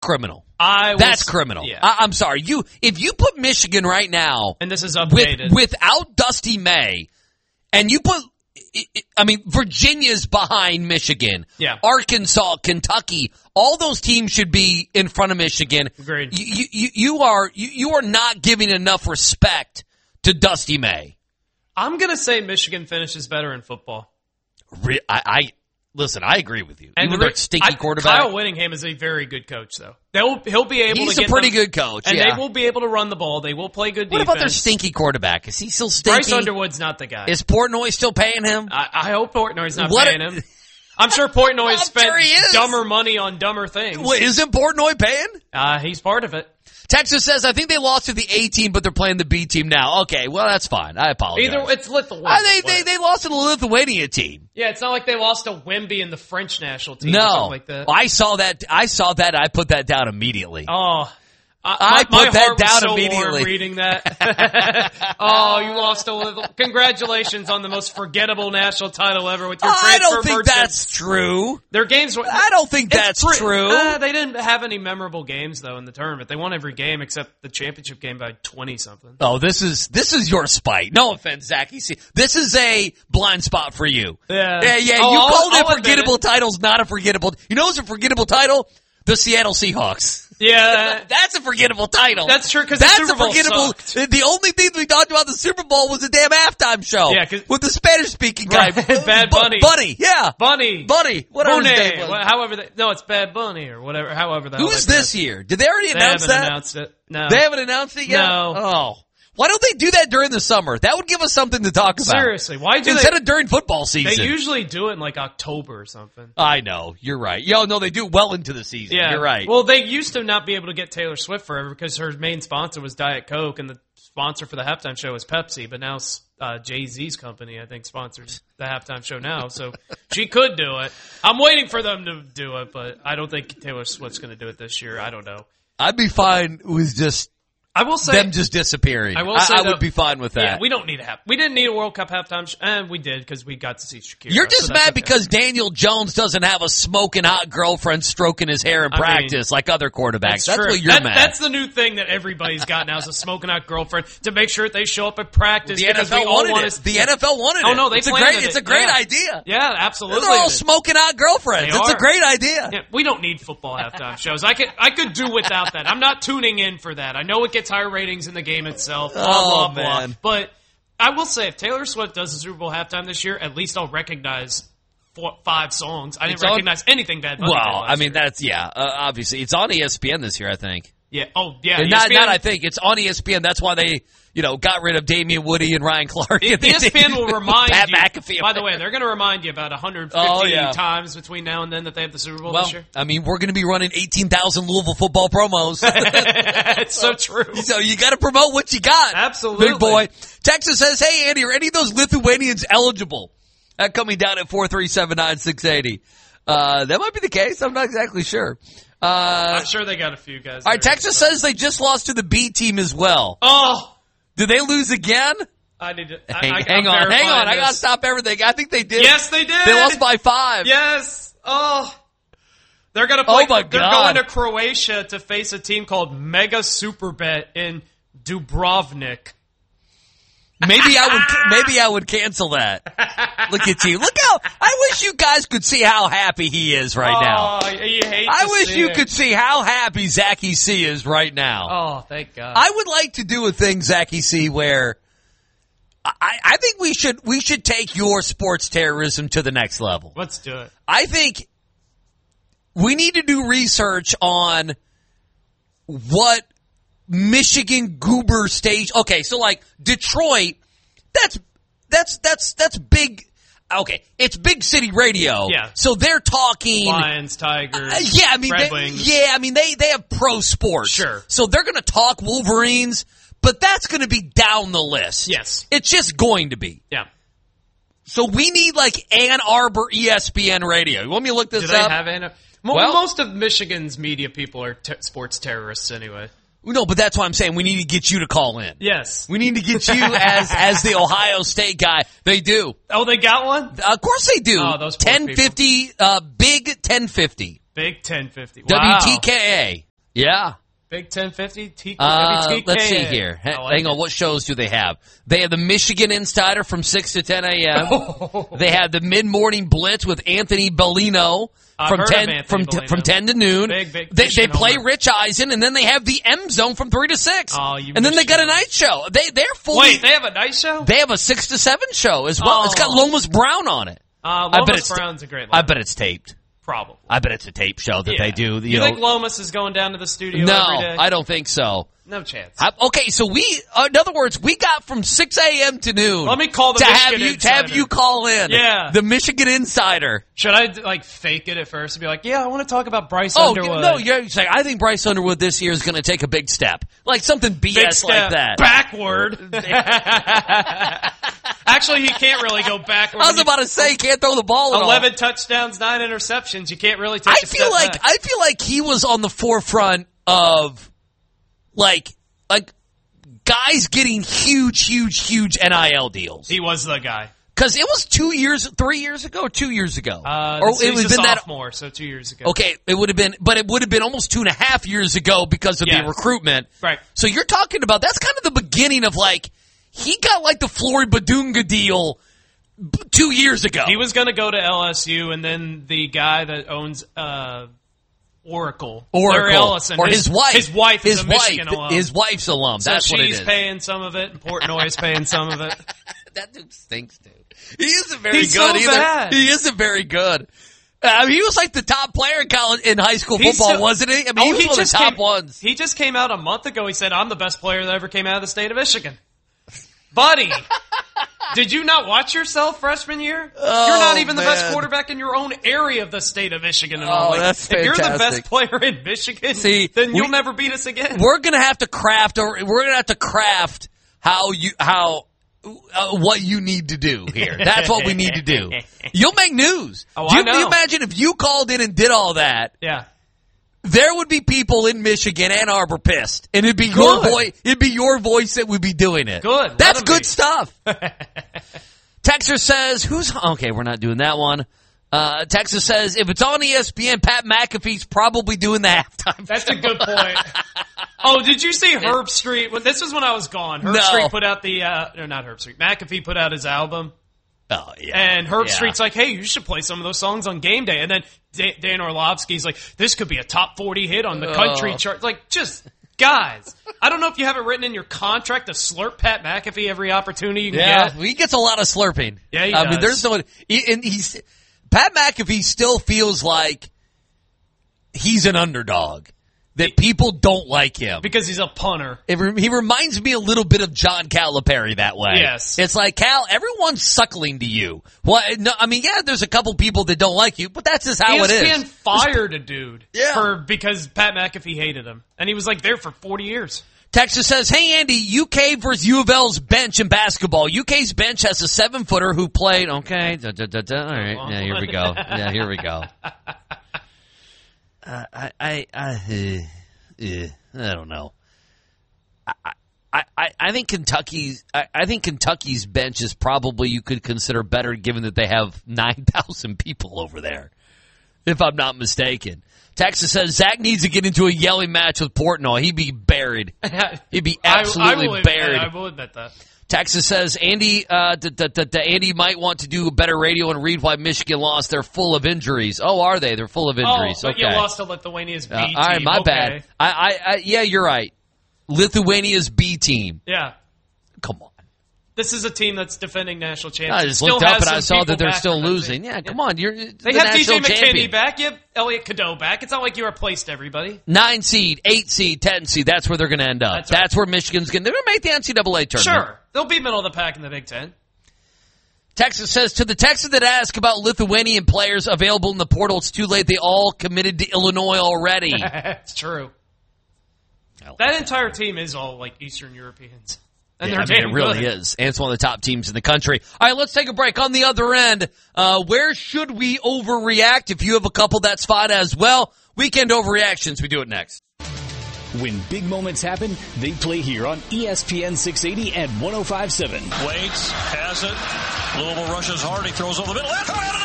criminal. That's criminal. Yeah. I'm sorry. If you put Michigan right now, and this is updated without Dusty May, and you put, Virginia's behind Michigan. Yeah. Arkansas, Kentucky, all those teams should be in front of Michigan. Agreed. You are not giving enough respect to Dusty May. I'm gonna say Michigan finishes better in football. Listen, I agree with you. And Even their stinky quarterback. Kyle Whittingham is a very good coach, though. He'll be able to He's get a pretty good coach, and yeah. they will be able to run the ball. They will play good What defense. about their stinky quarterback? Is he still stinky? Bryce Underwood's not the guy. Is Portnoy still paying him? I hope Portnoy's not paying him. I'm sure Portnoy has spent dumber money on dumber things. Well, isn't Portnoy paying? He's part of it. Texas says, I think they lost to the A team, but they're playing the B team now. Okay, well, that's fine. I apologize. It's Lithuania. They lost to the Lithuania team. Yeah, it's not like they lost to Wemby and the French national team No. or something like that. I saw that. I put that down immediately. Oh, I put that down so immediately. Warm reading that. Oh, you lost a little. Congratulations on the most forgettable national title ever with your transfer. I don't think merchant. that's true. Their games. I don't think that's true. They didn't have any memorable games though in the tournament. They won every game except the championship game by 20 something. Oh, this is your spite. No offense, Zach. This is a blind spot for you. Yeah. You called it forgettable titles, not a forgettable. You know what's a forgettable title? The Seattle Seahawks. Yeah, that's a forgettable title. That's true because the Super Bowl sucked. The only thing we talked about the Super Bowl was the damn halftime show. Yeah, with the Spanish-speaking guy, Bad Bunny. Bunny, whatever his name was. However, it's Bad Bunny or whatever. However, who's this year? Did they already announce that? They haven't announced it. No, they haven't announced it yet. No. Oh. Why don't they do that during the summer? That would give us something to talk about. Seriously, instead of during football season? They usually do it in like October or something. I know, you're right. No, they do well into the season. Yeah. You're right. Well, they used to not be able to get Taylor Swift forever because her main sponsor was Diet Coke, and the sponsor for the halftime show was Pepsi. But now Jay-Z's company, I think, sponsors the halftime show now, so she could do it. I'm waiting for them to do it, but I don't think Taylor Swift's going to do it this year. I don't know. I'd be fine with I will say them just disappearing. I would be fine with that. Yeah, we don't need we didn't need a World Cup halftime, and we did because we got to see Shakira. You're just mad because Daniel Jones doesn't have a smoking hot girlfriend stroking his hair in practice like other quarterbacks. That's what you're mad. That's the new thing that everybody's got now is a smoking hot girlfriend to make sure that they show up at practice. The NFL wanted it. The NFL wanted it. Oh no, it's a great idea. Yeah, absolutely. They're all smoking hot girlfriends. It's a great idea. Yeah, we don't need football halftime shows. I could do without that. I'm not tuning in for that. I know it gets higher ratings in the game itself, blah, blah, blah. But I will say, if Taylor Swift does the Super Bowl halftime this year, at least I'll recognize 5 songs. I didn't recognize anything Bad Bunny did last year. That's, obviously. It's on ESPN this year, I think. Yeah. Oh, yeah. And not I think. It's on ESPN. That's why they, got rid of Damian Woody and Ryan Clark. ESPN will remind Pat you. McAfee. By the way, they're going to remind you about 150 times between now and then that they have the Super Bowl this year. We're going to be running 18,000 Louisville football promos. It's so true. So you got to promote what you got. Absolutely. Big boy. Texas says, hey, Andy, are any of those Lithuanians eligible? Coming down at 4379680. That might be the case. I'm not exactly sure. I'm sure they got a few guys. All right, Texas says they just lost to the B team as well. Oh! Did they lose again? I need to hang on. I got to stop everything. I think they did. Yes, they did. They lost by 5. Yes. Oh. They're going to play. Oh my God. They're going to Croatia to face a team called Mega Superbet in Dubrovnik. Maybe I would cancel that. Look at you. Look how I wish you guys could see how happy he is right now. Oh, you hate I wish you it. could see how happy Zachy C is right now. Oh, thank God. I would like to do a thing, Zachy C, where I think we should take your sports terrorism to the next level. Let's do it. I think we need to do research on what Michigan Goober stage. Okay, so like Detroit, that's big. Okay, it's big city radio. Yeah. So they're talking Lions, Tigers. Red Wings. They have pro sports. Sure. So they're going to talk Wolverines, but that's going to be down the list. Yes. It's just going to be. Yeah. So we need like Ann Arbor ESPN radio. You want me to look this Do they up? have Ann Arbor? Well, most of Michigan's media people are sports terrorists anyway. No, but that's why I'm saying we need to get you to call in. Yes. We need to get you as the Ohio State guy. They do. Oh, they got one? Of course they do. Oh, those poor 1050, big 1050. Big 1050. Wow. WTKA. Yeah. Big 1050 TK. Let's see here. Hang on. What shows do they have? They have the Michigan Insider from 6 to 10 a.m. They have the Mid-Morning Blitz with Anthony Bellino from 10 to noon. They play Rich Eisen, and then they have the M Zone from 3 to 6. And then they got a night show. They're fully. Wait, they have a night show? They have a 6 to 7 show as well. It's got Lomas Brown on it. Lomas Brown's a great line. I bet it's taped. Probably. I bet it's a tape show that they do. You think Lomas is going down to the studio no, every day? I don't think so. No chance. Okay, so in other words, we got from 6 a.m. to noon. Let me call the Michigan Insider. To have you call in. Yeah. The Michigan Insider. Should I, fake it at first and be like, yeah, I want to talk about Bryce Underwood? No, you're saying, I think Bryce Underwood this year is going to take a big step. Like something BS like that. Backward. Actually, he can't really go backward. I was about to say, he can't throw the ball at 11 touchdowns, 9 interceptions. You can't really take a step back. I feel like he was on the forefront of, guys getting huge NIL deals. He was the guy. Because it was 2 years, 3 years ago, 2 years ago. Or it was been sophomore, so 2 years ago. Okay, it would have been almost 2.5 years ago because of the recruitment. Right. So you're talking about, that's kind of the beginning of he got the Flory Badunga deal 2 years ago. He was going to go to LSU, and then the guy that owns Oracle, Larry Ellison, or his wife is a Michigan alum. His wife's alum. So that's what it is. She's paying some of it, and Portnoy's paying some of it. That dude stinks, dude. He isn't very He's good so either. Bad. He isn't very good. He was the top player in high school football, wasn't he? I mean, he was one of the top ones. He just came out a month ago. He said, I'm the best player that ever came out of the state of Michigan. Buddy, did you not watch yourself freshman year? You're not even the best quarterback in your own area of the state of Michigan. And all. That's fantastic. If you're the best player in Michigan, then you'll never beat us again. We're gonna have to craft, what you need to do here. That's what we need to do. You'll make news. I know. You imagine if you called in and did all that? Yeah. There would be people in Michigan, Ann Arbor, pissed, and it'd be your voice. It'd be your voice that would be doing it. Good. That's good stuff. Texas says, okay, we're not doing that one. Texas says, if it's on ESPN, Pat McAfee's probably doing the halftime. That's a good point. Oh, did you see Herb Street? This was when I was gone. Herb Street put out not Herb Street. McAfee put out his album. Oh, yeah. And Herb Street's like, hey, you should play some of those songs on game day. And then Dan Orlovsky's like, this could be a top 40 hit on the country chart. Just, guys, I don't know if you have it written in your contract to slurp Pat McAfee every opportunity you can get. He gets a lot of slurping. Yeah, he does. I mean, there's no... Pat McAfee still feels like he's an underdog. That people don't like him. Because he's a punter. He reminds me a little bit of John Calipari that way. Yes. It's like, Cal, everyone's suckling to you. Well, no, I mean, there's a couple people that don't like you, but that's just how it is. ESPN fired a dude because Pat McAfee hated him. And he was there for 40 years. Texas says, hey, Andy, UK versus U of L's bench in basketball. UK's bench has a 7-footer who played, okay, all right, here we go. Yeah, here we go. I don't know. I think Kentucky's bench is probably, you could consider better given that they have 9,000 people over there, if I'm not mistaken. Texas says Zach needs to get into a yelling match with Portnoy. He'd be buried. He'd be absolutely buried. I will admit that. Texas says Andy might want to do better radio and read why Michigan lost. They're full of injuries. Oh, are they? They're full of injuries. But you lost to Lithuania's B team. All right, my bad. Yeah, you're right. Lithuania's B team. Yeah. Come on. This is a team that's defending national champions. I just looked up and I saw that they're still losing. Yeah, come on. They have DJ McKinney back. You have Elliot Cadeau back. It's not like you replaced everybody. 9 seed, 8 seed, 10 seed. That's where they're going to end up. That's where Michigan's going to. They're going to make the NCAA tournament. Sure. They'll be middle of the pack in the Big Ten. Texas says, to the Texans that ask about Lithuanian players available in the portal, it's too late. They all committed to Illinois already. It's true. That entire team is all Eastern Europeans. And it really is. And it's one of the top teams in the country. All right, let's take a break. On the other end, where should we overreact? If you have a couple, that's fine as well. Weekend overreactions. We do it next. When big moments happen, they play here on ESPN 680 and 105.7. Waits, has it. Louisville rushes hard. He throws over the middle.